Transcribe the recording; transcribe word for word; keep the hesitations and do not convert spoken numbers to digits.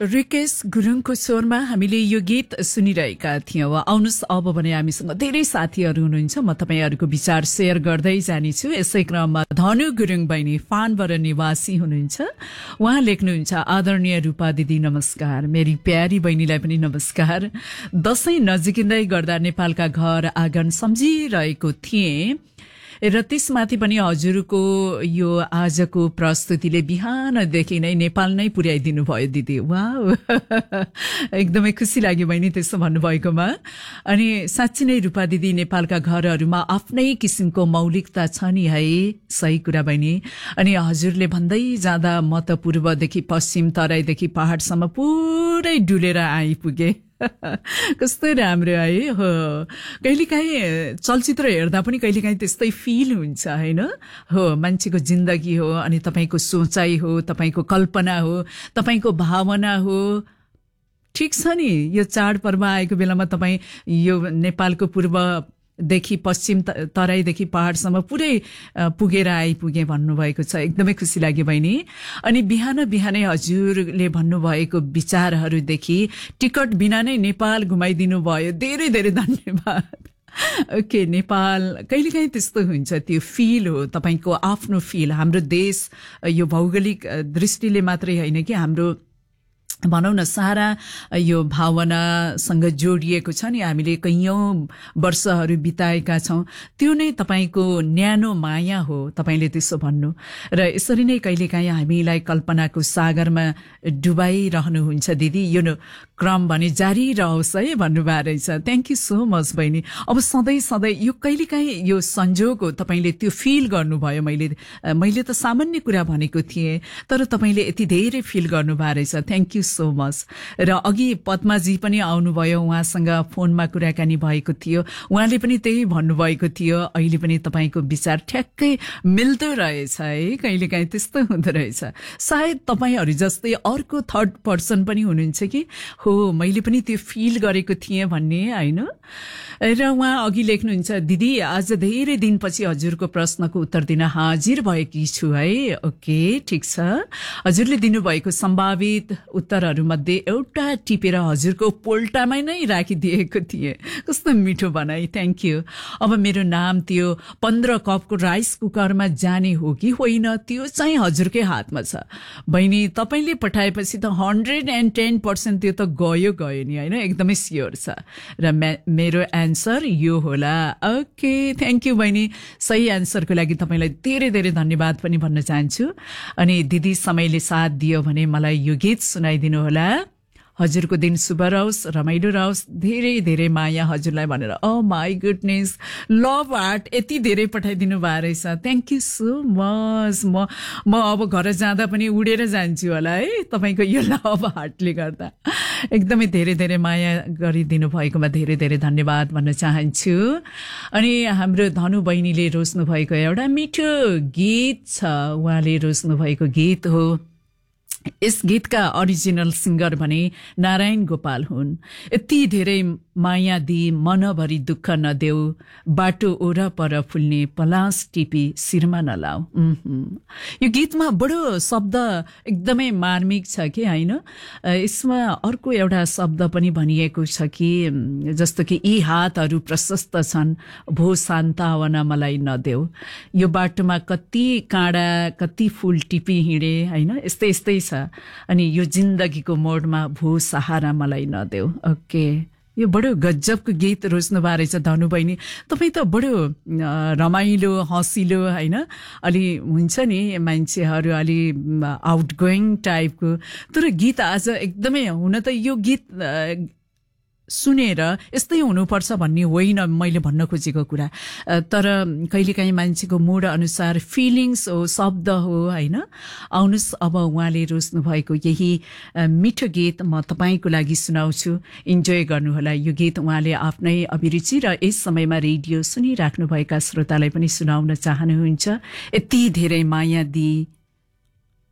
रिकेश गुरुङको स्वरमा हामीले यो गीत सुनिरहेका थियौं। आउनुस् अब भने हामीसँग धेरै साथीहरू हुनुहुन्छ, म तपाईहरुको विचार शेयर गर्दै जानेछु। यसै क्रममा धनु गुरुङ बहिनी फानबाट निवासी हुनुहुन्छ। उहाँ लेख्नुहुन्छ, आदरणीय रूपा दिदी नमस्कार, मेरी प्यारी बहिनीलाई पनि नमस्कार। दशैं नजिकिँदै गर्दा नेपालका घर आँगन सम्झिरहेको थिएँ र त्यसमाथि पनि हजुरको यो आजको प्रस्तुतिले बिहानदेखि नै नेपाल नै पुर्याइदिनु भयो दिदी। वाउ, एकदमै खुसी लाग्यो बहिनी त्यसो भन्नुभएकोमा। अनि साँच्चै नै रूपा दिदी, नेपालका घरहरूमा आफ्नै किसिमको मौलिकता छ नि है। सही कुरा बहिनी। अनि हजुरले भन्दै जाँदा म त पूर्वदेखि पश्चिम, तराईदेखि पहाडसम्म पुरै डुलेर आइपुगे। कस्तो राम्रो है। हो, कहिलेकाहीँ चलचित्र हेर्दा पनि कहिलेकाहीँ त्यस्तै फिल हुन्छ हैन। हो, मान्छेको जिन्दगी हो, अनि तपाईको सोचाइ हो, तपाईको कल्पना हो, तपाईको भावना हो। ठीक छ नि, यो चाडपर्व आएको बेलामा तपाई यो नेपालको पूर्व देखि पश्चिम, तराईदेखि पहाडसम्म पुरै पुगेर आइपुगे भन्नुभएको छ। एकदमै खुसी लाग्यो बहिनी। अनि बिहान बिहानै हजुरले भन्नुभएको विचारहरूदेखि टिकट बिना नै नेपाल घुमाइदिनु भयो। धेरै धेरै धन्यवाद। ओके, नेपाल कहिलेकाहीँ त्यस्तो हुन्छ, त्यो फिल हो, तपाईको आफ्नो फिल। हाम्रो देश यो भौगोलिक दृष्टिले मात्रै होइन कि हाम्रो भनौं न सारा यो भावनासँग जोडिएको छ नि। हामीले कैयौं वर्षहरू बिताएका छौं, त्यो नै तपाईको न्यानो माया हो, तपाईले त्यसो भन्नु। र यसरी नै कहिलेकाहीँ हामीलाई कल्पनाको सागरमा डुबाइरहनुहुन्छ दिदी। यो क्रम भने जारी रहोस् है भन्नुभएको रहेछ। थ्याङ्क यू सो मच बहिनी। अब सधैँ सधैँ यो कहिलेकाहीँ यो संजोग हो, तपाईले त्यो फिल गर्नुभयो। मैले मैले त सामान्य कुरा भनेको थिएँ, तर तपाईले यति धेरै फिल गर्नुभएको रहेछ। Thank you so much. र अघि पद्माजी पनि आउनुभयो, उहाँसँग फोनमा कुराकानी भएको थियो, उहाँले पनि त्यही भन्नुभएको थियो। अहिले पनि तपाईको विचार ठ्याक्कै मिल्दो रहेछ है। कहिलेकाहीँ त्यस्तो हुँदो रहेछ। सायद तपाईहरू जस्तै अर्को थर्ड पर्सन पनि हुनुहुन्छ कि हो मैले पनि त्यो फिल गरेको थिएँ भन्ने हैन। र उहाँ अघि लेख्नुहुन्छ, दिदी आज धेरै दिनपछि हजुरको प्रश्नको उत्तर दिन हाजिर भएकी छु है। ओके, ठीक छ। हजुरले दिनुभएको सम्भावित उत्तरहरू मध्ये एउटा टिपेर हजुरको पोल्टामै नै राखिदिएको थिएँ। कस्तो मिठो बनाई, थ्याङ्क यू। अब मेरो नाम त्यो पन्ध्र कपको राइस कुकरमा जाने हो कि होइन, त्यो चाहिँ हजुरकै हातमा छ बहिनी। तपाईले पठाएपछि त हन्ड्रेड एन्ड टेन पर्सेन्ट त्यो त गयो गयो नि होइन, एकदमै स्योर छ। र मेरो एन्सर यो होला। ओके, थ्याङ्क यू बहिनी। सही एन्सरको लागि तपाईँलाई धेरै धेरै धन्यवाद पनि भन्न चाहन्छु। अनि दिदी समयले साथ दियो भने मलाई यो गीत सुनाइदिनु होला। हजुरको दिन शुभ रहोस्, रमाइलो रहोस्, धेरै धेरै माया हजुरलाई भनेर। ओ माई गुडनेस, लभ हार्ट यति धेरै पठाइदिनु भएको रहेछ। Thank you so much. म म अब घर जाँदा पनि उडेर जान्छु होला है तपाईँको यो लभ हार्टले गर्दा। एकदमै धेरै धेरै माया गरिदिनु भएकोमा धेरै धेरै धन्यवाद भन्न चाहन्छु। अनि हाम्रो धनु बहिनीले रोज्नु भएको एउटा मिठो गीत छ, उहाँले रोज्नु भएको गीत हो। यस गीतका ओरिजिनल सिंगर भने नारायण गोपाल हुन्। यति धेरै माया दिई मनभरि दुःख नदेऊ, बाटो ओरपर फुल्ने पलास टिपी शिरमा नलाऊ। यो गीतमा बडो शब्द एकदमै मार्मिक छ कि हैन। यसमा अर्को एउटा शब्द पनि भनिएको छ कि जस्तो कि यी हातहरू प्रशस्त छन्, भो सान्तावना मलाई नदेऊ। यो बाटोमा कति काँडा कति फूल टिपी हिँडे हैन, यस्तै यस्तै छ। अनि यो जिन्दगीको मोडमा भो सहारा मलाई नदेऊ। ओके, यो बडो गजबको गीत रोज्नु भएको रहेछ धनु बहिनी। तपाईँ त बडो रमाइलो हँसिलो हैन, अलि हुन्छ नि मान्छेहरू अलि आउट गोइङ टाइपको, तर गीत आज एकदमै, हुन त यो गीत सुनेर यस्तै हुनुपर्छ भन्ने होइन मैले भन्न खोजेको कुरा, तर कहिलेकाहीँ मान्छेको मुड अनुसार फिलिङ्स हो, शब्द हो हैन। आउनुस् अब उहाँले रोज्नु भएको यही मिठो गीत म तपाईको लागि सुनाउँछु। इन्जोय गर्नुहोला यो गीत। उहाँले आफ्नै अभिरुचि र यस समयमा रेडियो सुनिराख्नु भएका श्रोतालाई पनि सुनाउन चाहनुहुन्छ। यति धेरै माया दिई